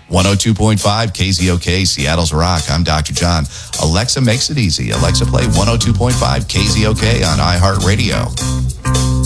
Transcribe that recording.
102.5 KZOK, Seattle's Rock. I'm Dr. John. Alexa makes it easy. Alexa, play 102.5 KZOK on iHeartRadio.